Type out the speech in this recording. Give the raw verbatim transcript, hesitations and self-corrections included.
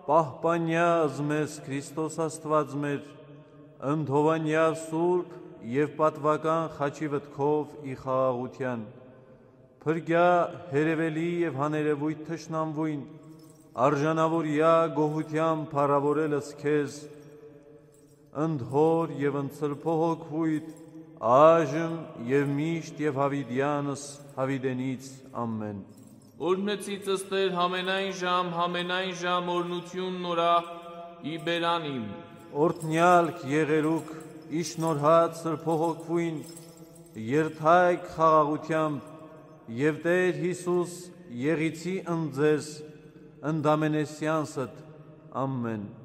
պահպանյազ մեզ Քրիստոս Աստված մեր, ընդհովանյա սուրբ և պատվական խաչի վտքով ի խաղաղության, փրկյա հերևելի և հաներևույթ թշնամվույն, արժանավորյա գոհությամբ փառավորելս քեզ, ընդհոր և ընծրփոհոքվույթ, այժմ և միշտ և հավիդյանս հավիդենից ամեն։ Օրհնեցիցս Տեր համենայն ժամ, համենայն ժամ օրնություն նորա ի բերանիմ։ Օրհնյալք եղերուք իշնորհած սրբոհոքվույն, երթայք խաղաղությամբ և Տեր Հիսուս եղիցի ընձես ընդամենեսյանսդ ամեն։